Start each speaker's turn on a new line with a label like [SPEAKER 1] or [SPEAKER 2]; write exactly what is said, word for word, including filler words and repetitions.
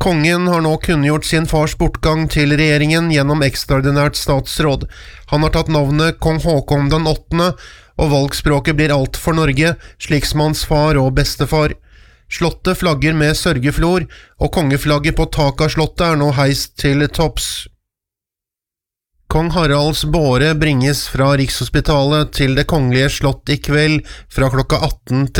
[SPEAKER 1] Kongen har nå kunngjort sin fars bortgang til regjeringen gjennom ekstraordinært statsråd. Han har tatt navnet Kong Håkon den åttende, og valgspråket blir alt for Norge, slik som hans far og bestefar. Slottet flagger med sørgeflor, og kongeflagget på taket av slottet er nå heist til topps. Kong Haralds båre bringes fra Rikshospitalet til det kongelige slott i kveld fra klokka atten.